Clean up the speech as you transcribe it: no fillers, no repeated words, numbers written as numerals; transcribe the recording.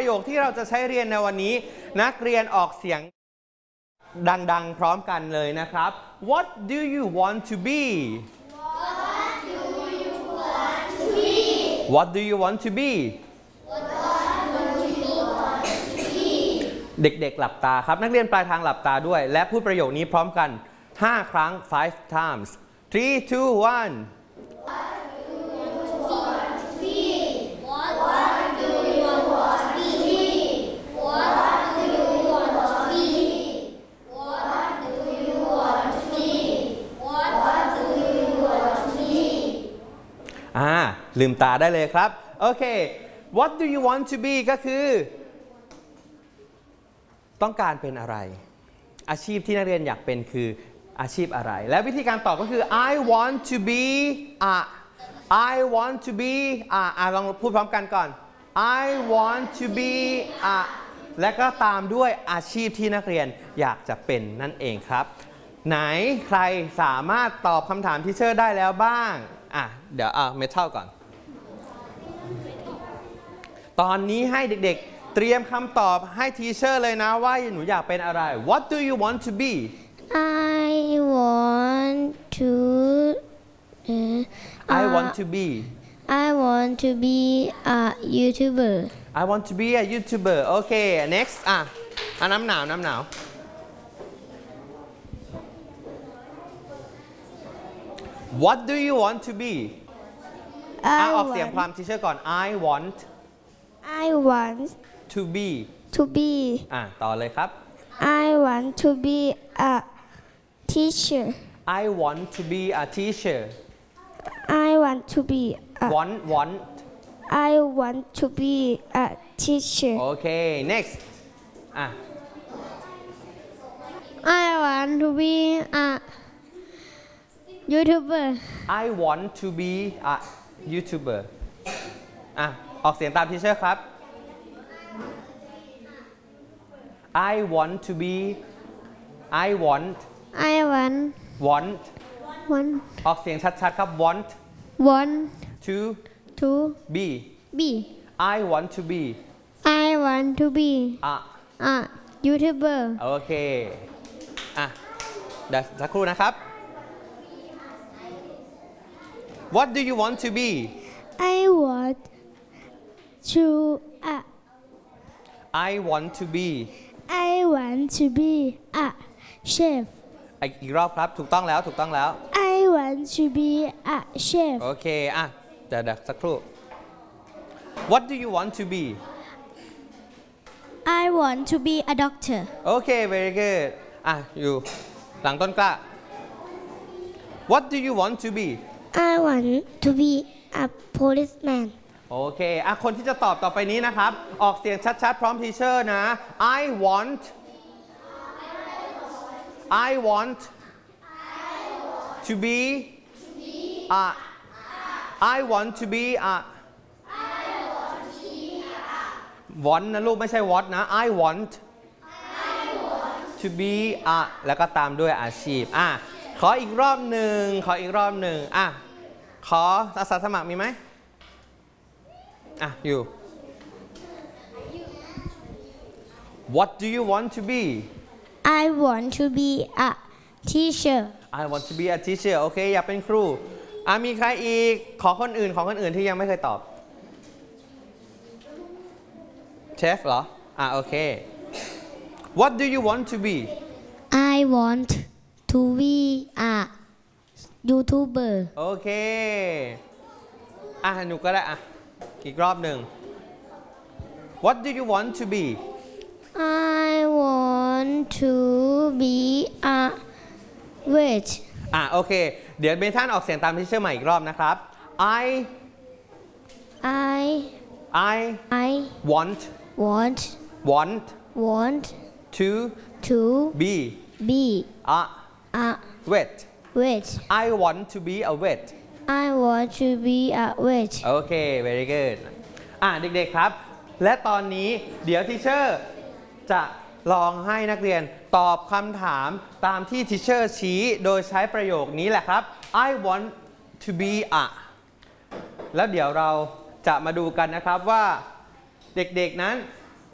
โยคที่เราจะใช้เรียนในวันนี้นักเรียนออกเสียงดังๆพร้อมกันเลยนะครับ What do you want to be What do you want to be เด็กๆหลับตาครับนักเรียนปลายทางหลับตาด้วยและพูดประโยคนี้พร้อมกัน5 ครั้ง 5 times 3 2 1ลืมตาได้เลยครับโอเค What do you want to be ก็คือต้องการเป็นอะไรอาชีพที่นักเรียนอยากเป็นคืออาชีพอะไรและวิธีการตอบก็คือ I want to be I want to be ลองพูดพร้อมกันก่อน I want to be และก็ตามด้วยอาชีพที่นักเรียนอยากจะเป็นนั่นเองครับไหนใครสามารถตอบคำถามทีเชอร์ได้แล้วบ้างเดี๋ยวเมทัลก่อนตอนนี้ให้เด็กๆเตรียมคำตอบให้ทีเชอร์เลยนะว่าหนูอยากเป็นอะไร What do you want to be I want to be I want to be a YouTuber I want to be a YouTuber โอเค next น้ำหนาวWhat do you want to be ออกเสียงความทีเชอร์ก่อน I want to be ต่อเลยครับ I want to be a teacher I want to be a teacher I want to be I want to be a teacher โอเค next I want to be a YouTuber I want to be a YouTuber ออกเสียงตามทีเชอร์ครับ I want to be I want ออกเสียงชัดๆครับ want to be I want to be a YouTuber โอเคเดี๋ยวสักครู่นะครับ What do you want to be I want to be a chef อีกรอบครับถูกต้องแล้ว I want to be a chef โอเคเดี๋ยวสักครู่ What do you want to be I want to be a doctor โอเค very good อยู่หลังต้นกล้า What do you want to be I want to be a policeman โอเคคนที่จะตอบต่อไปนี้นะครับออกเสียงชัดๆพร้อมทีเชอร์นะ I want to be I want to be want นะลูกไม่ใช่ what นะ I want to be แล้วก็ตามด้วยอาชีพขออีกรอบหนึ่งขออาสาสมัครมีไหมอยู่ What do you want to be I want to be a teacher I want to be a teacher โอเคอยากเป็นครูมีใครอีกขอคนอื่นที่ยังไม่เคยตอบเชฟเหรอโอเค What do you want to be I want to be a YouTuber โอเคหนูก็ได้อีกรอบหนึ่ง What do you want to be I want to be a vet โอเคเดี๋ยวเบนท่านออกเสียงตามที่เชื่อใหม่อีกรอบนะครับ I want to be a vet I want to be a vet I want to be a vet โอเค very good เด็กๆครับและตอนนี้เดี๋ยวทีเชอร์จะลองให้นักเรียนตอบคำถามตามที่ทีเชอร์ชี้โดยใช้ประโยคนี้แหละครับ I want to be a แล้วเดี๋ยวเราจะมาดูกันนะครับว่าเด็กๆนั้น